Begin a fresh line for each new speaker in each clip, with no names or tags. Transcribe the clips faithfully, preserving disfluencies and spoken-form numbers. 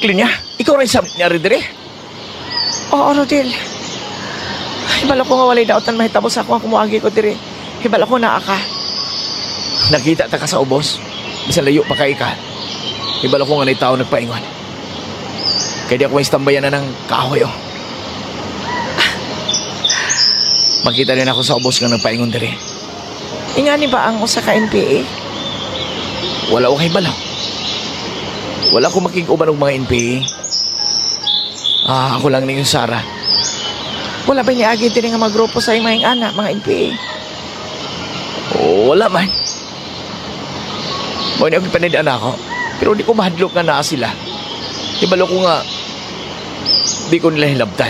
Klinya, ikaw rin sa niya rin dire?
Oo, Rodel. Hibalo ko nga walay daotan mahitabo sa ako ang kumuagi ko dire. Hibalo ko naa ka.
Nakita ta ka sa ubos. Bisan layo pa kay ka. Ibalo ko nga na tao nagpaingon. Kaya di ako may istambayan na ng kahoy, oh. Makita rin ako sa ubos nga nagpaingon dire.
Ingani ba ang usa ka N P A?
Wala ko kay balaw. Wala ko makikuban ng mga N P A. Ah, ako lang na yung Sara.
Wala ba niagi din nga mga grupo sa imong anak, mga N P A?
Oh, wala man. Mo ni ako panidaan ako. Pero di ko mahadlok nga naa sila. Ibalo ko nga di ko nila hilabtan.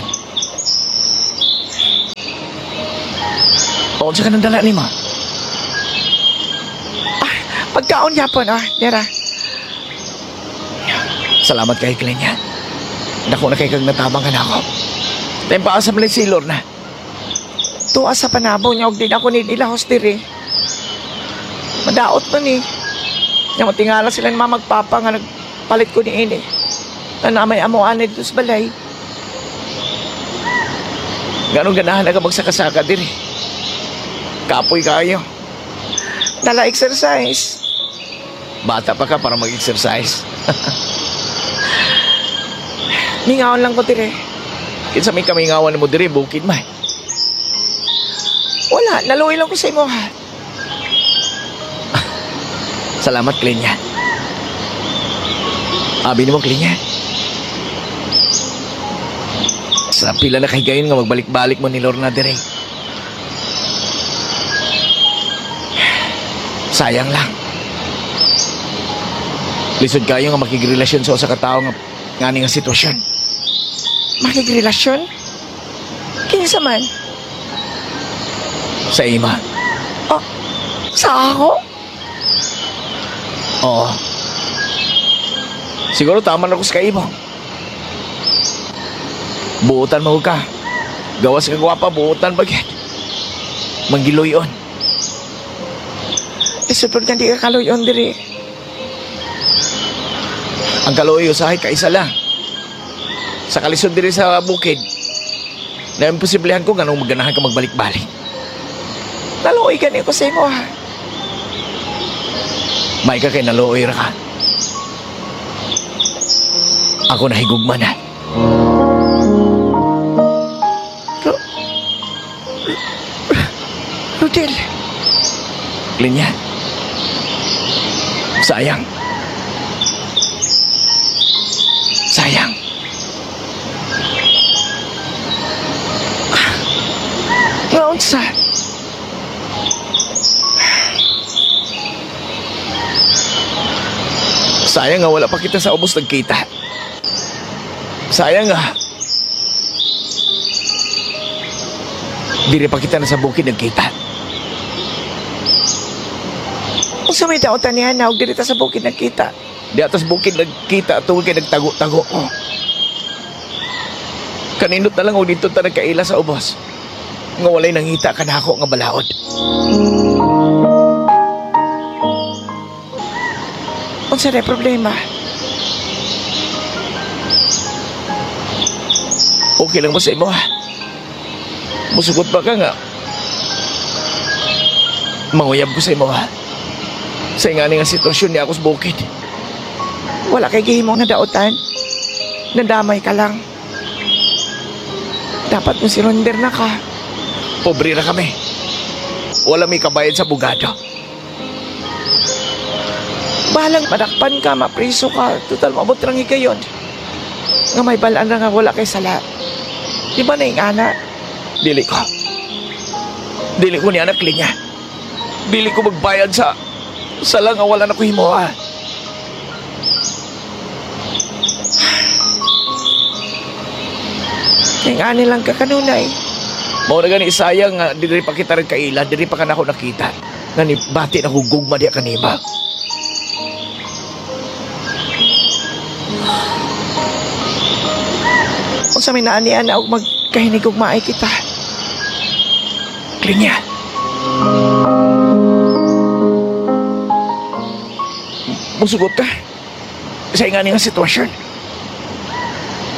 O, sa ka nang dala ni ma?
Ah, pagkaon yapon, ah, dira.
Salamat kay Klenya. Dako na kay kag natabang ka na ako. Tayo pa sa malay silor na.
Tuwa sa panabaw niya, og din ako ni ilahos diri. Madaot man eh. Nga matingala sila ni mamagpapa nga nagpalit ko ni ini. Na namay amuan dito sa balay.
Ganong ganahan na ka magsakasaka diri. Kapoy kayo.
Dala exercise.
Bata pa ka para mag-exercise.
Mingaon lang ko dire.
Kinsa may kamingawan mo diri, bukid man.
Wala, naluwi lang ko sa imo ha.
Salamat, Klenya. Abi mo, Klenya. Sa pila na kay gayon nga magbalik-balik mo ni Lorna dire. Sayang lang. Lisod kayo nga makigrelasyon sa usa ka tawo nga ngani nga sitwasyon.
Makigrelasyon? Kinsa man?
Sa ima.
Oh, sa ako?
Oo. Siguro tama na ko sa kaibong. Buutan mo ka. Gawas ka gwapa, buutan bagay. Manggiloyon.
Isupod na di ka kaluyon diri.
Ang kaloy usahay kaisa lang. Sa kalisod diri sa bukid. Na imposiblihan ko ganong maganahan ka magbalik-balik.
Naluoy ka niyo ko sa imo ha.
May ka kay naluoy ra ka. Ako nahigugma na.
Ro... Rodel.
Klinya. Sayang. Sayang.
Ngaon sa...
Sayang nga wala pa kita sa ubos nagkita. Sayang nga. Diri pa kita na sa bukid nagkita.
Kung sa may daotan niya na, huwag dirita sa bukid nagkita.
Di atas bukid nagkita tuwag kay nagtago-tago. Oh. Kaninot na lang o dito ta nagkaila sa ubos. Nga walay nangita ka na ako nga balaod.
Kung sa problema,
okay lang mo sa imo ha? Musugot ba ka nga? Manguyab ko sa imo ha? Sa ingani nga sitwasyon niya ako sa bukid.
wala kay gihimong na daotan. Nadamay ka lang. Dapat mo surrender na ka.
Pobre na kami. Wala may kabayad sa bugado.
Bahalang madakpan ka, mapriso ka. Total, mabot lang higayon. Nga may balaan na nga wala kay sala. Di ba na yung anak?
Dili ko. Dili ko ni anak linya. Dili ko magbayad sa sa lang nga wala na ko himuha.
Yung ani lang ka kanunay.
Mao na gani sayang nga diri pa kita rin kaila, diri pa ka na ako nakita. Nga ni bati na hugugma diya kanima.
Kung sa minaanian na ako magkahinigog maay kita.
Klinya. Musugot ka. Sa ingani nga sitwasyon.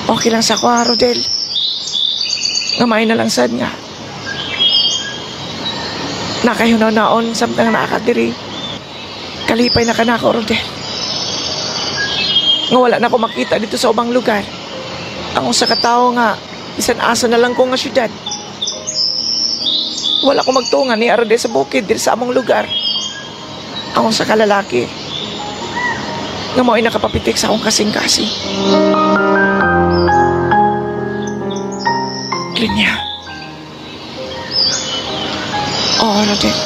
Okay lang sa ko, ha, Rodel. Ngamay na lang sad nga. Nakahunaw-naon samtang nakakadiri. Kalipay na ka na ako, Rodel. Nga wala na ako makita dito sa ubang lugar. Ang sa katao nga, isan asa na lang ko nga syudad. Wala ko magtungan ni Arade sa bukid dito sa among lugar. Ang sa kalalaki. Nga mo'y nakapapitik sa akong kasing-kasing. Linya. Oo, Rodel.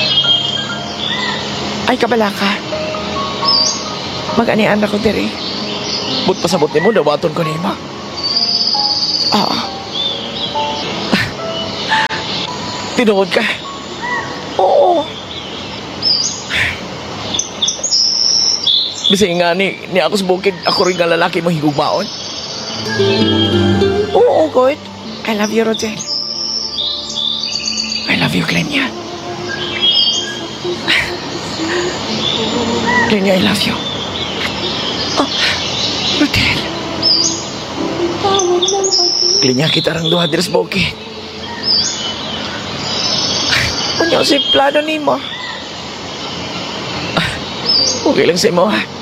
Ay, kabala ka. Mag-anian ako diri.
But pasabot ni mo, dawaton ko ni ma.
Oo.
Tinuod ka.
Oo.
Bising nga ni, ni ako sa bukid, ako rin nga lalaki mo higugmaon.
Oo, good. I love you, Rodel. I love you, Glenya. Glenya, I love you. Oh, Rodel.
Klinya kita rang duha diri sa bukid.
Unyo si plano ni mo.
Okay lang sa imo ha.